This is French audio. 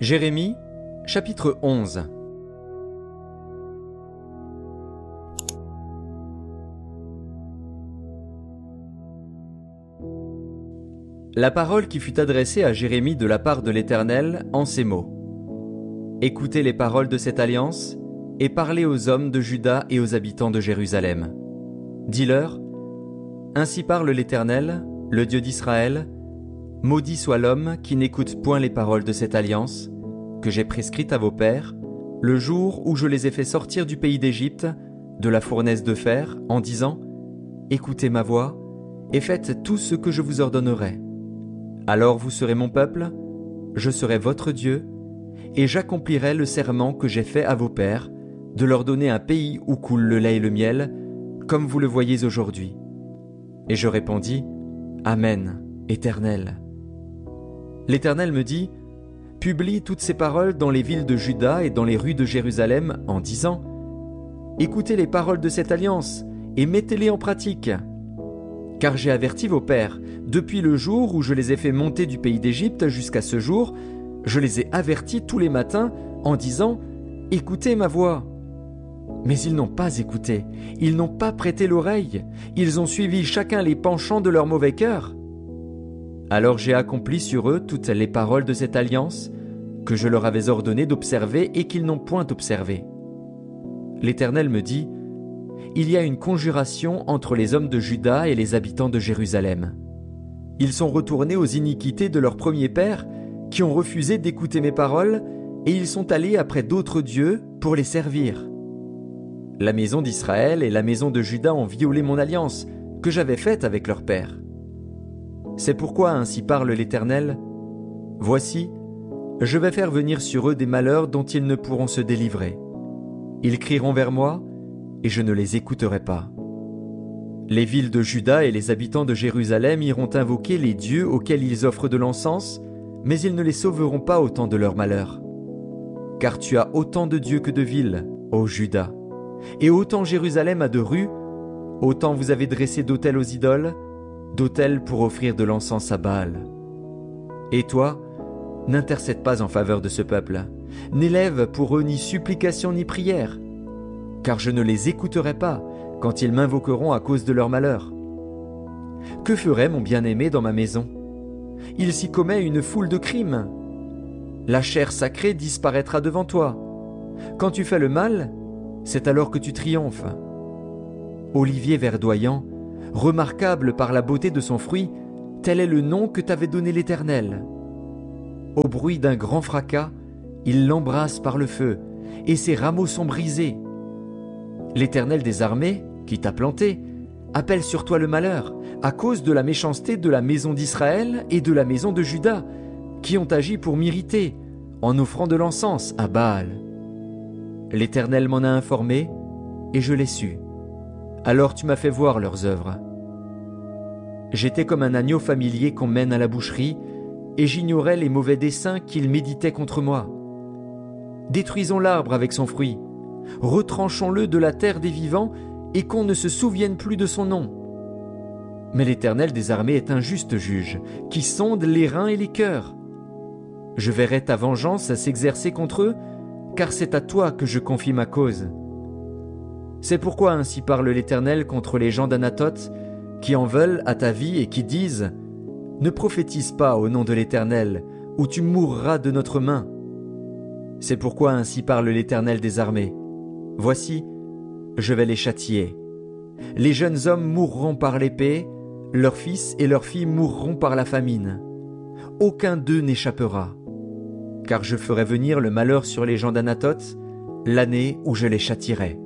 Jérémie, chapitre 11. La parole qui fut adressée à Jérémie de la part de l'Éternel en ces mots. Écoutez les paroles de cette alliance et parlez aux hommes de Juda et aux habitants de Jérusalem. Dis-leur, ainsi parle l'Éternel, le Dieu d'Israël, maudit soit l'homme qui n'écoute point les paroles de cette alliance, que j'ai prescrite à vos pères, le jour où je les ai fait sortir du pays d'Égypte, de la fournaise de fer, en disant, écoutez ma voix, et faites tout ce que je vous ordonnerai. Alors vous serez mon peuple, je serai votre Dieu, et j'accomplirai le serment que j'ai fait à vos pères, de leur donner un pays où coule le lait et le miel, comme vous le voyez aujourd'hui. Et je répondis, Amen, Éternel. L'Éternel me dit, publie toutes ces paroles dans les villes de Juda et dans les rues de Jérusalem en disant, écoutez les paroles de cette alliance et mettez-les en pratique. Car j'ai averti vos pères, depuis le jour où je les ai fait monter du pays d'Égypte jusqu'à ce jour, je les ai avertis tous les matins en disant, écoutez ma voix. Mais ils n'ont pas écouté, ils n'ont pas prêté l'oreille, ils ont suivi chacun les penchants de leur mauvais cœur. Alors j'ai accompli sur eux toutes les paroles de cette alliance, que je leur avais ordonné d'observer et qu'ils n'ont point observé. L'Éternel me dit, il y a une conjuration entre les hommes de Juda et les habitants de Jérusalem. Ils sont retournés aux iniquités de leur premier père, qui ont refusé d'écouter mes paroles, et ils sont allés après d'autres dieux pour les servir. La maison d'Israël et la maison de Juda ont violé mon alliance, que j'avais faite avec leur père. C'est pourquoi ainsi parle l'Éternel, voici, je vais faire venir sur eux des malheurs dont ils ne pourront se délivrer. Ils crieront vers moi, et je ne les écouterai pas. Les villes de Juda et les habitants de Jérusalem iront invoquer les dieux auxquels ils offrent de l'encens, mais ils ne les sauveront pas au temps de leur malheur. Car tu as autant de dieux que de villes, ô Juda, et autant Jérusalem a de rues, autant vous avez dressé d'autels aux idoles, d'autels pour offrir de l'encens à Baal. Et toi, n'intercède pas en faveur de ce peuple, n'élève pour eux ni supplication ni prière, car je ne les écouterai pas quand ils m'invoqueront à cause de leur malheur. Que ferait mon bien-aimé dans ma maison? Il s'y commet une foule de crimes. La chair sacrée disparaîtra devant toi. Quand tu fais le mal, c'est alors que tu triomphes. Olivier verdoyant, remarquable par la beauté de son fruit, tel est le nom que t'avait donné l'Éternel. Au bruit d'un grand fracas, il l'embrasse par le feu, et ses rameaux sont brisés. L'Éternel des armées, qui t'a planté, appelle sur toi le malheur, à cause de la méchanceté de la maison d'Israël et de la maison de Juda, qui ont agi pour m'irriter, en offrant de l'encens à Baal. L'Éternel m'en a informé, et je l'ai su. Alors tu m'as fait voir leurs œuvres. J'étais comme un agneau familier qu'on mène à la boucherie, et j'ignorais les mauvais desseins qu'ils méditaient contre moi. Détruisons l'arbre avec son fruit, retranchons-le de la terre des vivants, et qu'on ne se souvienne plus de son nom. Mais l'Éternel des armées est un juste juge, qui sonde les reins et les cœurs. Je verrai ta vengeance s'exercer contre eux, car c'est à toi que je confie ma cause. C'est pourquoi ainsi parle l'Éternel contre les gens d'Anathoth, qui en veulent à ta vie et qui disent « Ne prophétise pas au nom de l'Éternel, ou tu mourras de notre main. » C'est pourquoi ainsi parle l'Éternel des armées. Voici, je vais les châtier. Les jeunes hommes mourront par l'épée, leurs fils et leurs filles mourront par la famine. Aucun d'eux n'échappera. Car je ferai venir le malheur sur les gens d'Anathoth, l'année où je les châtierai.